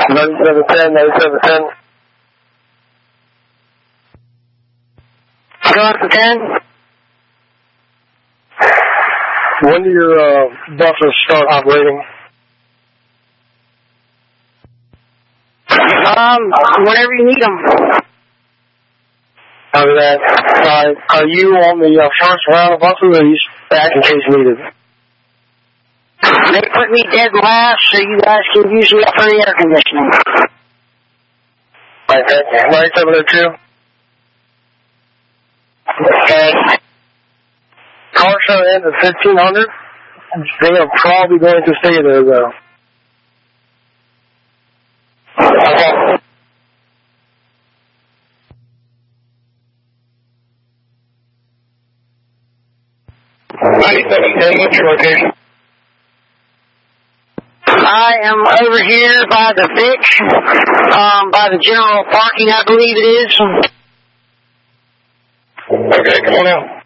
9710, 9710. Go up to 10. When do your buses start operating? Whenever you need them. After that, are you on the first round of buses, or are you back in case needed? They put me dead last, so you guys can use me up for the air conditioning. Right, thank you. 9702. Okay. Car show ends at 1500. They are probably going to stay there, though. Okay. What's your location? I am over here by the Vic, by the general parking, I believe it is. Okay, come on out.